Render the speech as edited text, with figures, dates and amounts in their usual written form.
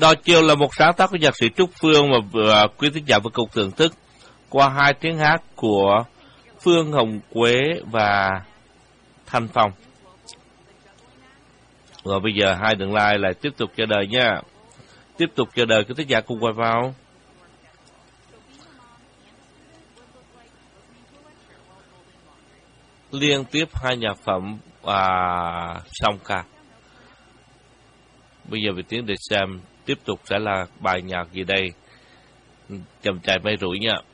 Đò chiều là một sáng tác của nhạc sĩ Trúc Phương và quý thính giả vô cùng thưởng thức qua hai tiếng hát của Phương Hồng Quế và Thanh Phong. Rồi bây giờ hai đường line lại tiếp tục chờ đợi nha. Tiếp tục chờ đợi quý thính giả cùng quay vào. Liên tiếp hai nhạc phẩm song ca. Bây giờ về tiếng để xem tiếp tục sẽ là bài nhạc gì đây. Chầm chạy mây rủi nha.